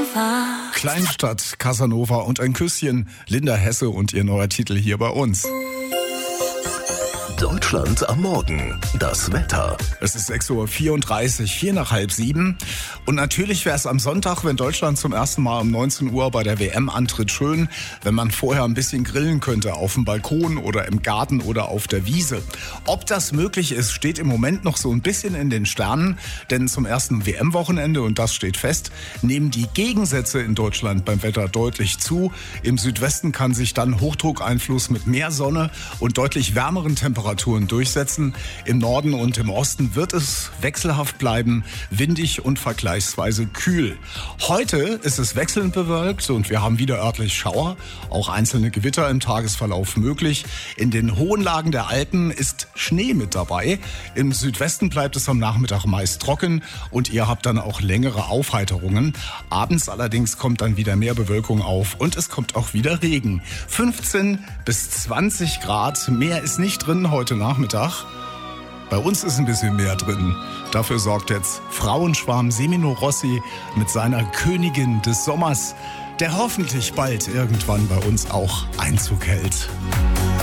Casanova. Kleinstadt, Casanova und ein Küsschen. Linda Hesse und ihr neuer Titel hier bei uns. Deutschland am Morgen. Das Wetter. Es ist 6:34 Uhr, 6:45. Und natürlich wäre es am Sonntag, wenn Deutschland zum ersten Mal um 19 Uhr bei der WM antritt, schön, wenn man vorher ein bisschen grillen könnte, auf dem Balkon oder im Garten oder auf der Wiese. Ob das möglich ist, steht im Moment noch so ein bisschen in den Sternen, denn zum ersten WM-Wochenende, und das steht fest, nehmen die Gegensätze in Deutschland beim Wetter deutlich zu. Im Südwesten kann sich dann Hochdruckeinfluss mit mehr Sonne und deutlich wärmeren Temperaturen durchsetzen. Im Norden und im Osten wird es wechselhaft bleiben, windig und vergleichsweise kühl. Heute ist es wechselnd bewölkt und wir haben wieder örtlich Schauer, auch einzelne Gewitter im Tagesverlauf möglich. In den hohen Lagen der Alpen ist Schnee mit dabei. Im Südwesten bleibt es am Nachmittag meist trocken und ihr habt dann auch längere Aufheiterungen. Abends allerdings kommt dann wieder mehr Bewölkung auf und es kommt auch wieder Regen. 15 bis 20 Grad, mehr ist nicht drin heute Nachmittag. Bei uns ist ein bisschen mehr drin. Dafür sorgt jetzt Frauenschwarm Semino Rossi mit seiner Königin des Sommers, der hoffentlich bald irgendwann bei uns auch Einzug hält.